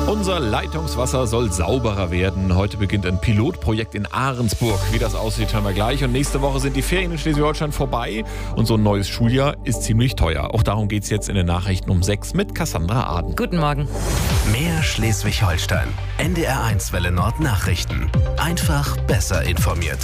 Unser Leitungswasser soll sauberer werden. Heute beginnt ein Pilotprojekt in Ahrensburg. Wie das aussieht, hören wir gleich. Und nächste Woche sind die Ferien in Schleswig-Holstein vorbei. Und so ein neues Schuljahr ist ziemlich teuer. Auch darum geht es jetzt in den Nachrichten um 6 mit Cassandra Aden. Guten Morgen. Mehr Schleswig-Holstein. NDR1 Welle Nord Nachrichten. Einfach besser informiert.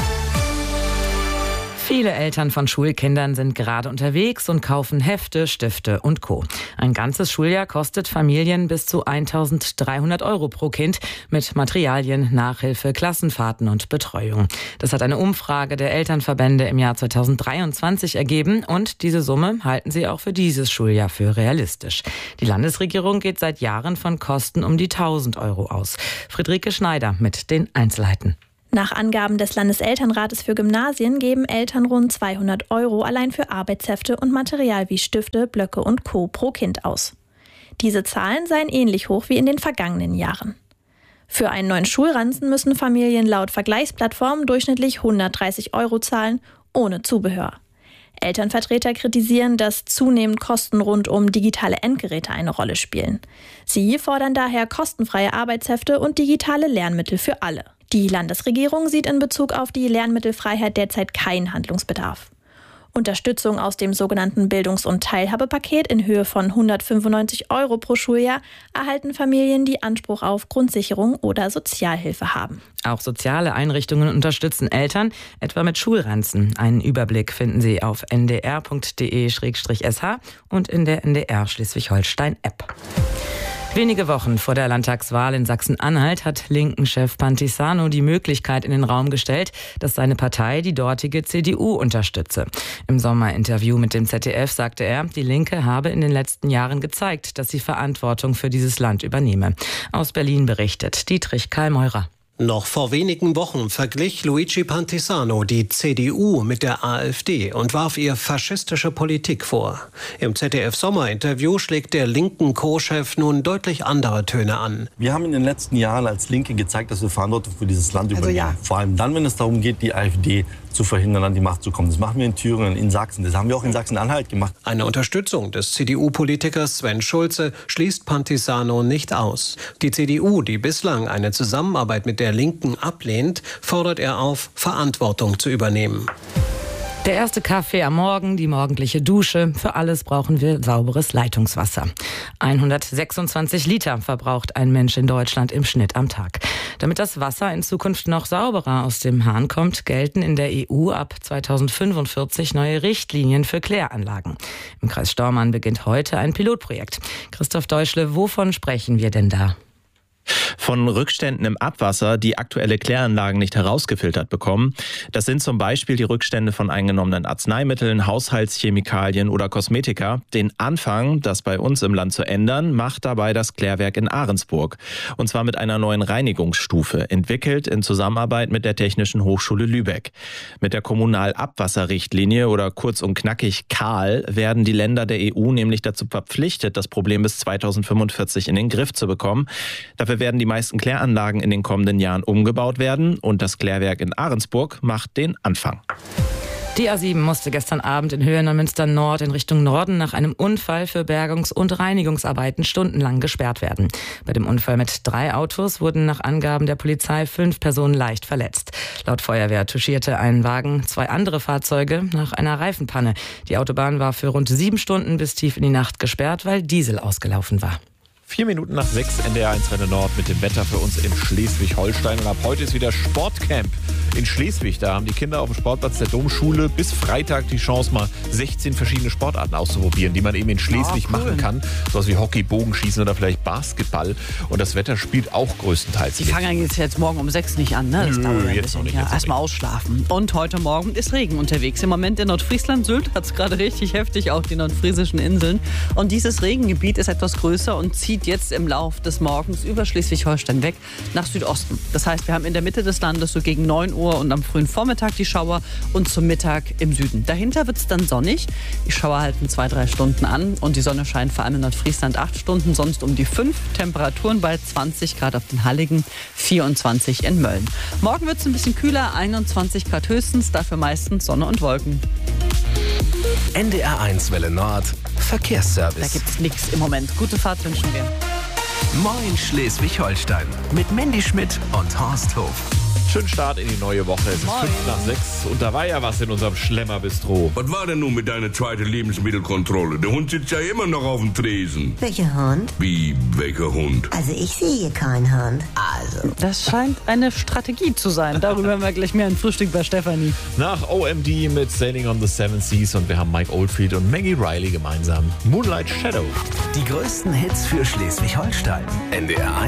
Viele Eltern von Schulkindern sind gerade unterwegs und kaufen Hefte, Stifte und Co. Ein ganzes Schuljahr kostet Familien bis zu 1.300 € pro Kind mit Materialien, Nachhilfe, Klassenfahrten und Betreuung. Das hat eine Umfrage der Elternverbände im Jahr 2023 ergeben und diese Summe halten sie auch für dieses Schuljahr für realistisch. Die Landesregierung geht seit Jahren von Kosten um die 1.000 € aus. Friederike Schneider mit den Einzelheiten. Nach Angaben des Landeselternrates für Gymnasien geben Eltern rund 200 € allein für Arbeitshefte und Material wie Stifte, Blöcke und Co. pro Kind aus. Diese Zahlen seien ähnlich hoch wie in den vergangenen Jahren. Für einen neuen Schulranzen müssen Familien laut Vergleichsplattformen durchschnittlich 130 € zahlen, ohne Zubehör. Elternvertreter kritisieren, dass zunehmend Kosten rund um digitale Endgeräte eine Rolle spielen. Sie fordern daher kostenfreie Arbeitshefte und digitale Lernmittel für alle. Die Landesregierung sieht in Bezug auf die Lernmittelfreiheit derzeit keinen Handlungsbedarf. Unterstützung aus dem sogenannten Bildungs- und Teilhabepaket in Höhe von 195 € pro Schuljahr erhalten Familien, die Anspruch auf Grundsicherung oder Sozialhilfe haben. Auch soziale Einrichtungen unterstützen Eltern, etwa mit Schulranzen. Einen Überblick finden Sie auf ndr.de/sh und in der NDR Schleswig-Holstein-App. Wenige Wochen vor der Landtagswahl in Sachsen-Anhalt hat Linken-Chef Pantisano die Möglichkeit in den Raum gestellt, dass seine Partei die dortige CDU unterstütze. Im Sommerinterview mit dem ZDF sagte er, die Linke habe in den letzten Jahren gezeigt, dass sie Verantwortung für dieses Land übernehme. Aus Berlin berichtet Dietrich Karl-Meurer. Noch vor wenigen Wochen verglich Luigi Pantisano die CDU mit der AfD und warf ihr faschistische Politik vor. Im ZDF-Sommerinterview schlägt der linken Co-Chef nun deutlich andere Töne an. Wir haben in den letzten Jahren als Linke gezeigt, dass wir Verantwortung für dieses Land übernehmen. Ja. Vor allem dann, wenn es darum geht, die AfD zu verhindern, an die Macht zu kommen. Das machen wir in Thüringen, in Sachsen. Das haben wir auch in Sachsen-Anhalt gemacht. Eine Unterstützung des CDU-Politikers Sven Schulze schließt Pantisano nicht aus. Die CDU, die bislang eine Zusammenarbeit mit der Linken ablehnt, fordert er auf, Verantwortung zu übernehmen. Der erste Kaffee am Morgen, die morgendliche Dusche. Für alles brauchen wir sauberes Leitungswasser. 126 Liter verbraucht ein Mensch in Deutschland im Schnitt am Tag. Damit das Wasser in Zukunft noch sauberer aus dem Hahn kommt, gelten in der EU ab 2045 neue Richtlinien für Kläranlagen. Im Kreis Stormarn beginnt heute ein Pilotprojekt. Christoph Deutschle, wovon sprechen wir denn da? Von Rückständen im Abwasser, die aktuelle Kläranlagen nicht herausgefiltert bekommen. Das sind zum Beispiel die Rückstände von eingenommenen Arzneimitteln, Haushaltschemikalien oder Kosmetika. Den Anfang, das bei uns im Land zu ändern, macht dabei das Klärwerk in Ahrensburg. Und zwar mit einer neuen Reinigungsstufe, entwickelt in Zusammenarbeit mit der Technischen Hochschule Lübeck. Mit der Kommunalabwasserrichtlinie oder kurz und knackig KAL werden die Länder der EU nämlich dazu verpflichtet, das Problem bis 2045 in den Griff zu bekommen. Dafür werden die meisten Kläranlagen in den kommenden Jahren umgebaut werden und das Klärwerk in Ahrensburg macht den Anfang. Die A7 musste gestern Abend in Höhe Neumünster Nord in Richtung Norden nach einem Unfall für Bergungs- und Reinigungsarbeiten stundenlang gesperrt werden. Bei dem Unfall mit 3 Autos wurden nach Angaben der Polizei 5 Personen leicht verletzt. Laut Feuerwehr touchierte ein Wagen 2 andere Fahrzeuge nach einer Reifenpanne. Die Autobahn war für rund 7 Stunden bis tief in die Nacht gesperrt, weil Diesel ausgelaufen war. 4 Minuten nach 6, NDR1 Welle Nord mit dem Wetter für uns in Schleswig-Holstein. Und ab heute ist wieder Sportcamp in Schleswig. Da haben die Kinder auf dem Sportplatz der Domschule bis Freitag die Chance, mal 16 verschiedene Sportarten auszuprobieren, die man eben in Schleswig machen kann. Sowas wie Hockey, Bogenschießen oder vielleicht Basketball. Und das Wetter spielt auch größtenteils Die fangen eigentlich jetzt morgen um 6 nicht an, ne? Das dauert ein bisschen. Ja, erstmal ausschlafen. Und heute Morgen ist Regen unterwegs. Im Moment in Nordfriesland, Sylt hat es gerade richtig heftig, auch die nordfriesischen Inseln. Und dieses Regengebiet ist etwas größer und zieht jetzt im Lauf des Morgens über Schleswig-Holstein weg nach Südosten. Das heißt, wir haben in der Mitte des Landes so gegen 9 Uhr und am frühen Vormittag die Schauer und zum Mittag im Süden. Dahinter wird es dann sonnig. Die Schauer halten 2-3 Stunden an und die Sonne scheint vor allem in Nordfriesland 8 Stunden, sonst um die 5. Temperaturen bei 20 Grad auf den Halligen, 24 in Mölln. Morgen wird es ein bisschen kühler, 21 Grad höchstens, dafür meistens Sonne und Wolken. NDR1 Welle Nord, Verkehrsservice. Da gibt's nichts im Moment. Gute Fahrt wünschen wir. Moin Schleswig-Holstein mit Mandy Schmidt und Horst Hof. Schönen Start in die neue Woche. Es ist 5:05 und da war ja was in unserem Schlemmerbistro. Was war denn nun mit deiner zweiten Lebensmittelkontrolle? Der Hund sitzt ja immer noch auf dem Tresen. Welcher Hund? Wie, welcher Hund? Also ich sehe hier keinen Hund. Also. Das scheint eine Strategie zu sein. Darüber haben wir gleich mehr ein Frühstück bei Stefanie. Nach OMD mit Sailing on the Seven Seas und wir haben Mike Oldfield und Maggie Riley gemeinsam. Moonlight Shadow. Die größten Hits für Schleswig-Holstein. NDR